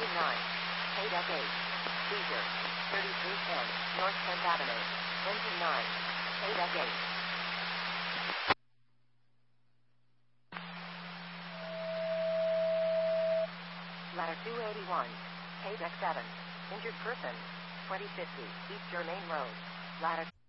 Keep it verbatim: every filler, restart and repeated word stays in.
Engine nine. K deck eight. Seizure. thirty-three ten, North tenth Avenue. Engine nine. K deck eight. Ladder two eighty-one. K deck seven. Injured person. twenty fifty, East Germain Road. Ladder